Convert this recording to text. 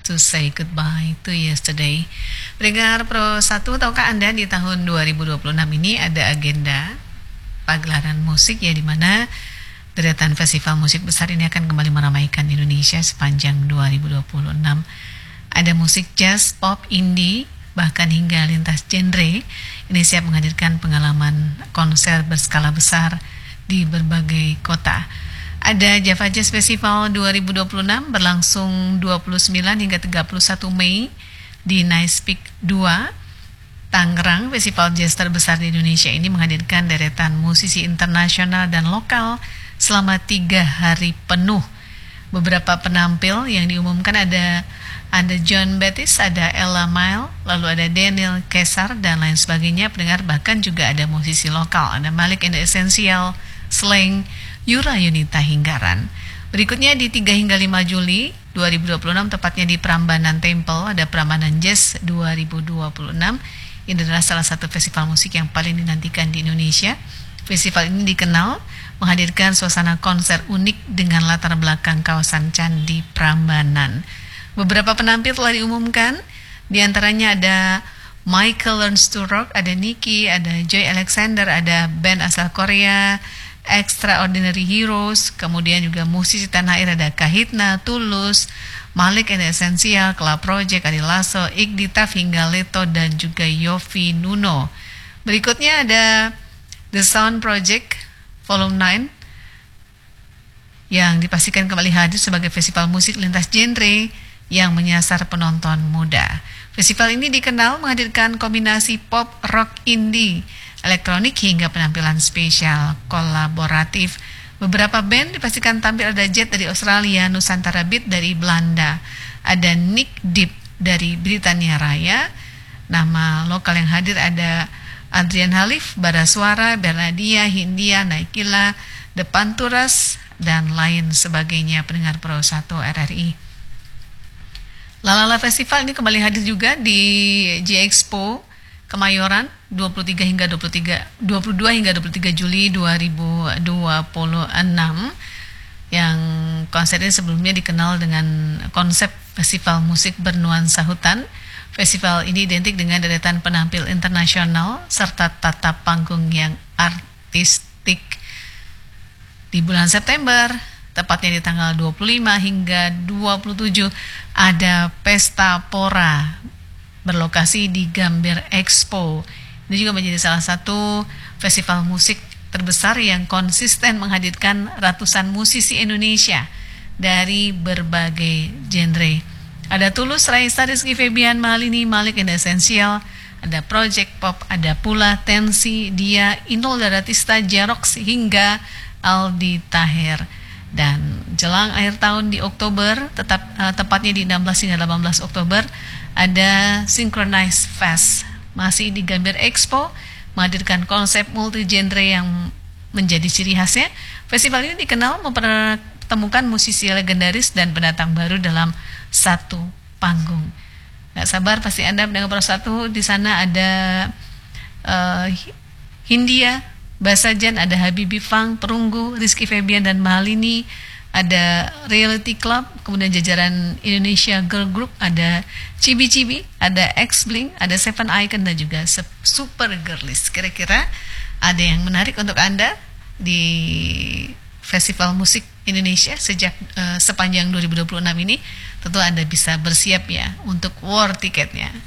To Say Goodbye to Yesterday. Pendengar Pro 1, tahukah Anda di tahun 2026 ini ada agenda pagelaran musik ya, di mana deretan festival musik besar ini akan kembali meramaikan Indonesia sepanjang 2026. Ada musik jazz, pop, indie, bahkan hingga lintas genre. Ini siap menghadirkan pengalaman konser berskala besar di berbagai kota. Ada Java Jazz Festival 2026 berlangsung 29 hingga 31 Mei di Nice Peak 2, Tangerang. Festival jazz terbesar di Indonesia ini menghadirkan deretan musisi internasional dan lokal selama 3 hari penuh. Beberapa penampil yang diumumkan ada John Bettis, ada Ella Mile, lalu ada Daniel Kesar dan lain sebagainya. Pendengar, bahkan juga ada musisi lokal, ada Malik and the Essential, Slang, Yura Yunita Hinggaran. Berikutnya di 3 hingga 5 Juli 2026, tepatnya di Prambanan Temple, ada Prambanan Jazz 2026. Ini adalah salah satu festival musik yang paling dinantikan di Indonesia. Festival ini dikenal menghadirkan suasana konser unik dengan latar belakang kawasan Candi Prambanan. Beberapa penampil telah diumumkan, di antaranya ada Michael Learns to Rock, ada Nicky, ada Joy Alexander, ada band asal Korea, Extraordinary Heroes, kemudian juga musisi tanah air ada Kahitna, Tulus, Malik and the Essential, Club Project, Ari Lasso, Igdi Taf hingga Leto dan juga Yofi Nuno. Berikutnya ada The Sound Project Volume 9 yang dipastikan kembali hadir sebagai festival musik lintas genre yang menyasar penonton muda. Festival ini dikenal menghadirkan kombinasi pop, rock, indie, elektronik hingga penampilan spesial kolaboratif. Beberapa band dipastikan tampil, ada Jet dari Australia, Nusantara Beat dari Belanda, ada Nick Deep dari Britania Raya. Nama lokal yang hadir ada Adrian Halif, Barasuara, Bernadia, Hindia, Naikila, The Panturas, dan lain sebagainya. Pendengar Pro 1 RRI. Lalala Festival ini kembali hadir juga di J-Expo Kemayoran 22 hingga 23 Juli 2026, yang konser ini sebelumnya dikenal dengan konsep festival musik bernuansa hutan. Festival ini identik dengan deretan penampil internasional serta tata panggung yang artistik. Di bulan September, tepatnya di tanggal 25 hingga 27, ada Pesta Pora berlokasi di Gambir Expo. Ini juga menjadi salah satu festival musik terbesar yang konsisten menghadirkan ratusan musisi Indonesia dari berbagai genre. Ada Tulus, Raisa, Rizky Febian, Malini, Malik and the Essential, ada Project Pop, ada pula Tensi, Dia, Inul Daratista, Jerox hingga Aldi Taher. Dan jelang akhir tahun di Oktober, tepatnya di 16 hingga 18 Oktober, ada Synchronize Fest, masih di Gambir Expo, menghadirkan konsep multi-genre yang menjadi ciri khasnya. Festival ini dikenal mempertemukan musisi legendaris dan pendatang baru dalam satu panggung. Gak sabar pasti Anda mendengar persatu. Di sana ada Hindia, Basajan, ada Habibi Fang, Perunggu, Rizky Febian dan Mahalini, ada Reality Club, kemudian jajaran Indonesia Girl Group, ada Cibi-Cibi, ada X-Blink, ada Seven Icon dan juga Super Girlies. Kira-kira ada yang menarik untuk Anda di Festival Musik Indonesia sepanjang 2026 ini? Tentu Anda bisa bersiap ya untuk war tiketnya.